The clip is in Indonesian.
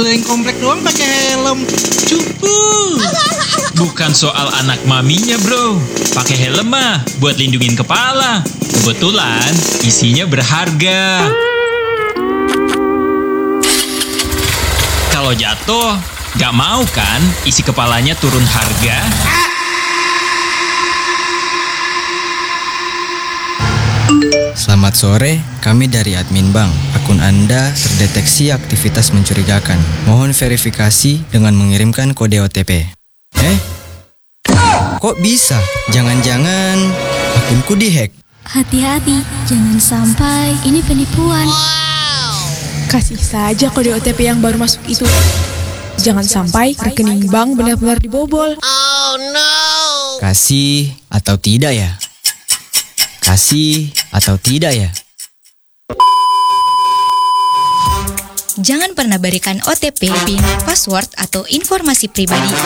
keliling komplek doang pakai helm. Cupu. Bukan soal anak maminya, bro. Pakai helm mah buat lindungin kepala. Kebetulan isinya berharga. Kalau jatuh, gak mau kan isi kepalanya turun harga? Selamat sore, kami dari admin bank. Akun Anda terdeteksi aktivitas mencurigakan. Mohon verifikasi dengan mengirimkan kode OTP. Kok bisa? Jangan-jangan akunku dihack. Hati-hati, jangan sampai ini penipuan. Kasih saja kode OTP yang baru masuk itu. Jangan sampai rekening bank benar-benar dibobol. Kasih atau tidak ya? Kasih atau tidak ya? Jangan pernah berikan OTP, PIN, password, atau informasi pribadi